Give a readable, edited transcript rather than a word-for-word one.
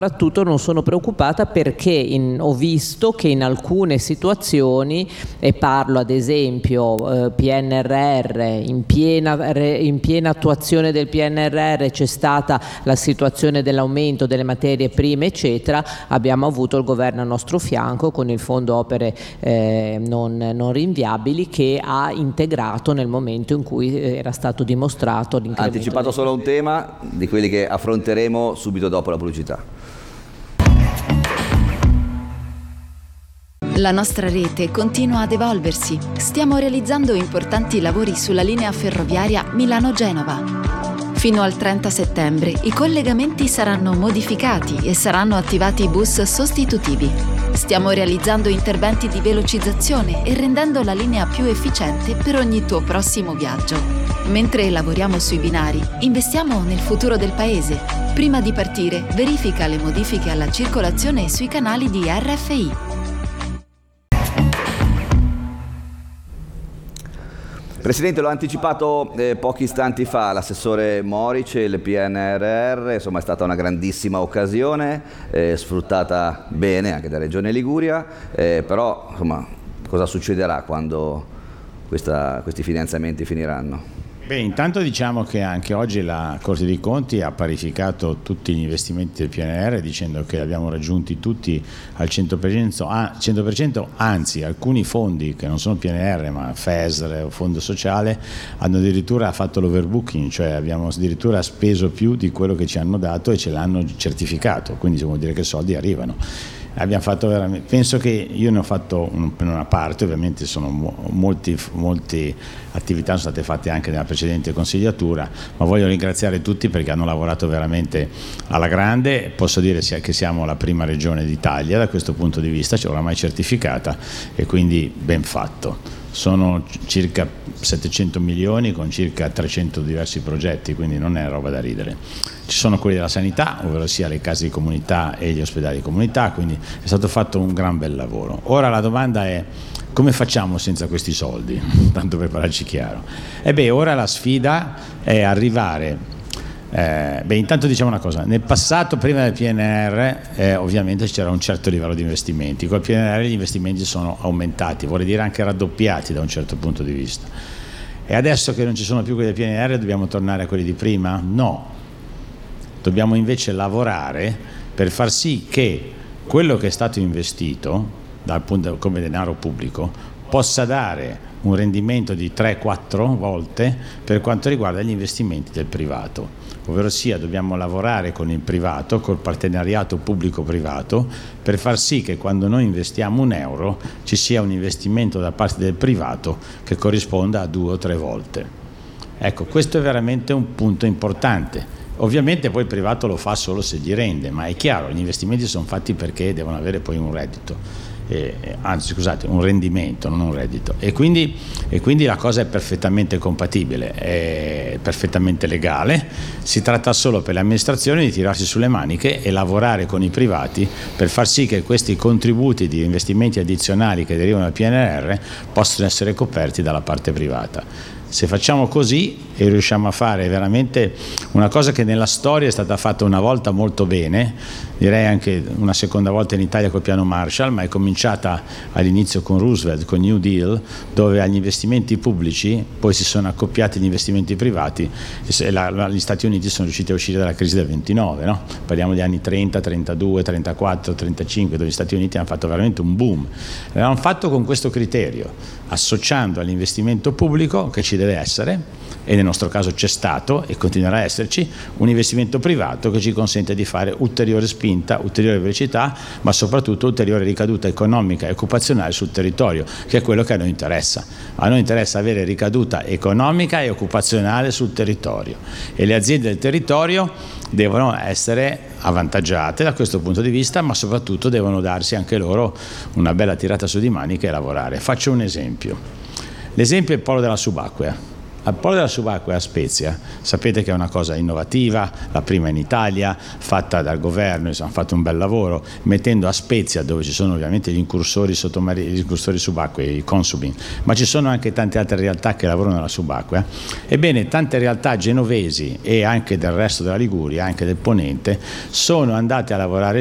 Soprattutto non sono preoccupata perché ho visto che in alcune situazioni, e parlo ad esempio PNRR, in piena attuazione del PNRR c'è stata la situazione dell'aumento delle materie prime eccetera, abbiamo avuto il governo a nostro fianco con il fondo opere non rinviabili, che ha integrato nel momento in cui era stato dimostrato l'incremento. Ha anticipato solo un tema di quelli che affronteremo subito dopo la pubblicità. La nostra rete continua ad evolversi. Stiamo realizzando importanti lavori sulla linea ferroviaria Milano-Genova. Fino al 30 settembre i collegamenti saranno modificati e saranno attivati bus sostitutivi. Stiamo realizzando interventi di velocizzazione e rendendo la linea più efficiente per ogni tuo prossimo viaggio. Mentre lavoriamo sui binari, investiamo nel futuro del paese. Prima di partire, verifica le modifiche alla circolazione sui canali di RFI. Presidente, l'ho anticipato pochi istanti fa l'assessore Moric, il PNRR, insomma è stata una grandissima occasione, sfruttata bene anche da Regione Liguria, però insomma cosa succederà quando questi finanziamenti finiranno? Beh, intanto diciamo che anche oggi la Corte dei Conti ha parificato tutti gli investimenti del PNRR dicendo che li abbiamo raggiunti tutti al 100%, anzi alcuni fondi che non sono PNRR ma FESR o Fondo Sociale hanno addirittura fatto l'overbooking, cioè abbiamo addirittura speso più di quello che ci hanno dato e ce l'hanno certificato, quindi vuol dire che i soldi arrivano. Abbiamo fatto veramente, penso che io ne ho fatto una parte, ovviamente sono molte attività sono state fatte anche nella precedente consigliatura, ma voglio ringraziare tutti perché hanno lavorato veramente alla grande. Posso dire che siamo la prima regione d'Italia da questo punto di vista, ce l'ho oramai certificata e quindi ben fatto. Sono circa 700 milioni con circa 300 diversi progetti, quindi non è roba da ridere. Ci sono quelli della sanità, ovvero sia le case di comunità e gli ospedali di comunità, quindi è stato fatto un gran bel lavoro. Ora la domanda è: come facciamo senza questi soldi? Tanto per parlarci chiaro. Ora la sfida è arrivare. Intanto diciamo una cosa: nel passato prima del PNR ovviamente c'era un certo livello di investimenti, col PNR gli investimenti sono aumentati, vorrei dire anche raddoppiati da un certo punto di vista, e adesso che non ci sono più quelli del PNR dobbiamo tornare a quelli di prima? No, dobbiamo invece lavorare per far sì che quello che è stato investito come denaro pubblico possa dare un rendimento di 3-4 volte per quanto riguarda gli investimenti del privato. Ovvero sia, dobbiamo lavorare con il privato, col partenariato pubblico-privato, per far sì che quando noi investiamo €1 ci sia un investimento da parte del privato che corrisponda a 2 o 3 volte. Ecco, questo è veramente un punto importante. Ovviamente poi il privato lo fa solo se gli rende, ma è chiaro, gli investimenti sono fatti perché devono avere poi un reddito. Un rendimento, non un reddito, e quindi la cosa è perfettamente compatibile, è perfettamente legale. Si tratta solo per le amministrazioni di tirarsi sulle maniche e lavorare con i privati per far sì che questi contributi di investimenti addizionali che derivano dal PNRR possano essere coperti dalla parte privata. Se facciamo così e riusciamo a fare veramente una cosa che nella storia è stata fatta una volta molto bene, direi anche una seconda volta in Italia col piano Marshall, ma è cominciata all'inizio con Roosevelt, con New Deal, dove agli investimenti pubblici poi si sono accoppiati gli investimenti privati e gli Stati Uniti sono riusciti a uscire dalla crisi del 29, no? Parliamo degli anni 30, 32, 34, 35, dove gli Stati Uniti hanno fatto veramente un boom. L'hanno fatto con questo criterio, associando all'investimento pubblico, che ci deve essere, e nel nostro caso c'è stato e continuerà a esserci, un investimento privato che ci consente di fare ulteriore spinta, ulteriore velocità, ma soprattutto ulteriore ricaduta economica e occupazionale sul territorio, che è quello che a noi interessa. A noi interessa avere ricaduta economica e occupazionale sul territorio, e le aziende del territorio devono essere avvantaggiate da questo punto di vista, ma soprattutto devono darsi anche loro una bella tirata su di maniche e lavorare. Faccio un esempio. L'esempio è il polo della subacquea. al polo della subacquea a Spezia, sapete che è una cosa innovativa, la prima in Italia, fatta dal governo, hanno fatto un bel lavoro, mettendo a Spezia, dove ci sono ovviamente gli incursori sottomarini, gli incursori subacquei, i consubin, ma ci sono anche tante altre realtà che lavorano nella subacquea. Ebbene, tante realtà genovesi e anche del resto della Liguria, anche del Ponente, sono andate a lavorare